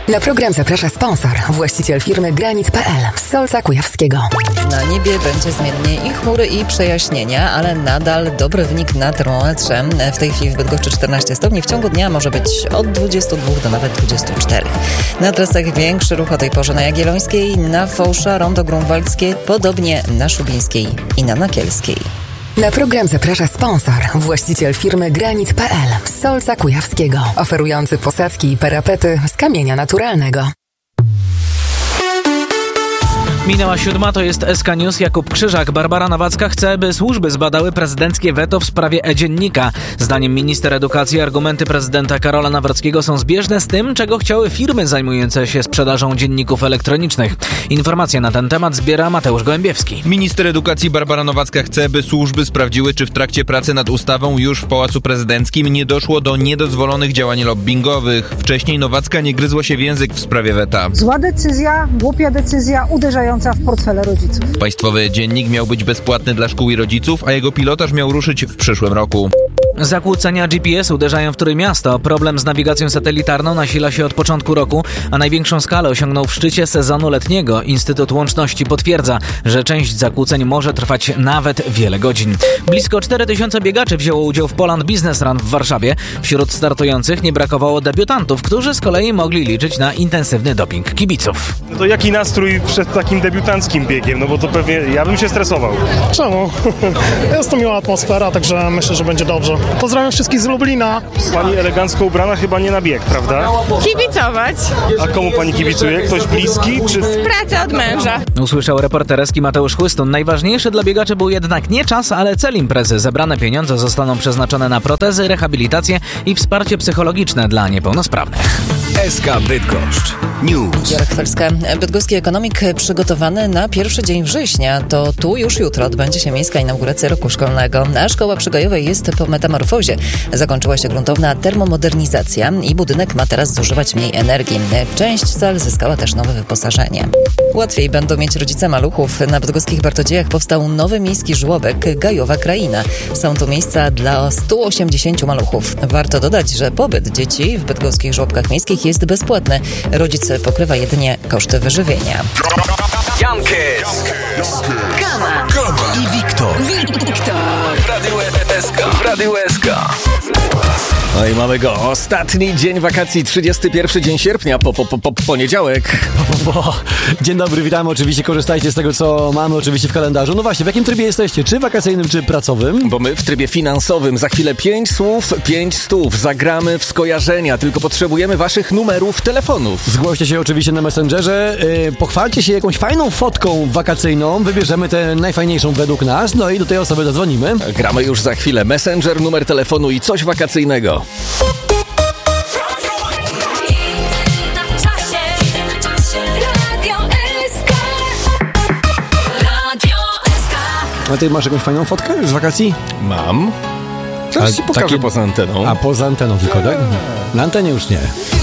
Na program zaprasza sponsor, właściciel firmy Granit.pl z Solca Kujawskiego. Na niebie będzie zmiennie i chmury, i przejaśnienia, ale nadal dobry wynik na termometrze. W tej chwili w Bydgoszczy 14 stopni. W ciągu dnia może być od 22 do nawet 24. Na trasach większy ruch o tej porze na Jagiellońskiej, na Fałsza, Rondo Grunwaldzkie, podobnie na Szubińskiej i na Nakielskiej. Na program zaprasza sponsor, właściciel firmy Granit.pl z Solca Kujawskiego, oferujący posadzki i parapety z kamienia naturalnego. Minęła 7, to jest SK News. Jakub Krzyżak. Barbara Nowacka chce, by służby zbadały prezydenckie weto w sprawie e-dziennika. Zdaniem minister edukacji argumenty prezydenta Karola Nawrockiego są zbieżne z tym, czego chciały firmy zajmujące się sprzedażą dzienników elektronicznych. Informacje na ten temat zbiera Mateusz Gołębiewski. Minister edukacji Barbara Nowacka chce, by służby sprawdziły, czy w trakcie pracy nad ustawą już w Pałacu Prezydenckim nie doszło do niedozwolonych działań lobbingowych. Wcześniej Nowacka nie gryzła się w język w sprawie weta. Zła decyzja, głupia decyzja, uderzająca w portfele rodziców. Państwowy dziennik miał być bezpłatny dla szkół i rodziców, a jego pilotaż miał ruszyć w przyszłym roku. Zakłócenia GPS uderzają w Trójmiasto. Problem z nawigacją satelitarną nasila się od początku roku, a największą skalę osiągnął w szczycie sezonu letniego. Instytut Łączności potwierdza, że część zakłóceń może trwać nawet wiele godzin. Blisko 4000 biegaczy wzięło udział w Poland Business Run w Warszawie. Wśród startujących nie brakowało debiutantów, którzy z kolei mogli liczyć na intensywny doping kibiców. To jaki nastrój przed takim debiutanckim biegiem? No bo to pewnie ja bym się stresował. Czemu? Jest to miła atmosfera, także myślę, że będzie dobrze. Pozdrawiam wszystkich z Lublina. Pani elegancko ubrana chyba nie na bieg, prawda? Kibicować. A komu pani kibicuje? Ktoś bliski? Czy... Z pracy od męża. Usłyszał reporter Eski Mateusz Chłystun. Najważniejszy dla biegaczy był jednak nie czas, ale cel imprezy. Zebrane pieniądze zostaną przeznaczone na protezy, rehabilitację i wsparcie psychologiczne dla niepełnosprawnych. SK Bydgoszcz News. Jora Chwelska. Bydgoski ekonomik przygotowany na pierwszy dzień września. To tu już jutro odbędzie się miejska inauguracja roku szkolnego. A szkoła przy Gajowej jest po metamorfozie. Zakończyła się gruntowna termomodernizacja i budynek ma teraz zużywać mniej energii. Część sal zyskała też nowe wyposażenie. Łatwiej będą mieć rodzice maluchów. Na bydgoskich Bartodziejach powstał nowy miejski żłobek Gajowa Kraina. Są tu miejsca dla 180 maluchów. Warto dodać, że pobyt dzieci w bydgoskich żłobkach miejskich jest bezpłatny. Rodzic pokrywa jedynie koszty wyżywienia. Jankes, Gama i Wiktor. W Radiu SK. No i mamy go. Ostatni dzień wakacji, 31 dzień sierpnia, poniedziałek. Dzień dobry, witamy. Oczywiście korzystajcie z tego, co mamy oczywiście w kalendarzu. No właśnie, w jakim trybie jesteście? Czy wakacyjnym, czy pracowym? Bo my w trybie finansowym. Za chwilę 5 słów, 5 stów. Zagramy w skojarzenia, tylko potrzebujemy waszych numerów telefonów. Zgłoście się oczywiście na Messengerze. Pochwalcie się jakąś fajną fotką wakacyjną. Wybierzemy tę najfajniejszą według nas. No i do tej osoby zadzwonimy. Gramy już za chwilę. Messenger, numer telefonu i coś wakacyjnego. A ty masz jakąś fajną fotkę z wakacji? Mam. Zaraz ci pokażę poza anteną. A poza anteną tylko, tak? Na antenie już nie.